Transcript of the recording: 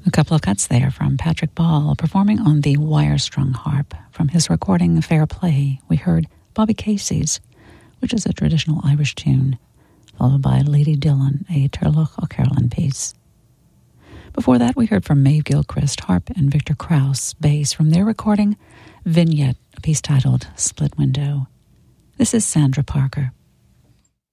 A couple of cuts there from Patrick Ball performing on the wire-strung harp. From his recording Fair Play, we heard Bobby Casey's, which is a traditional Irish tune, followed by Lady Dillon, a Turlough O'Carolan piece. Before that, we heard from Maeve Gilchrist, harp, and Victor Krauss, bass, from their recording Vignette, a piece titled Split Window. This is Sandra Parker.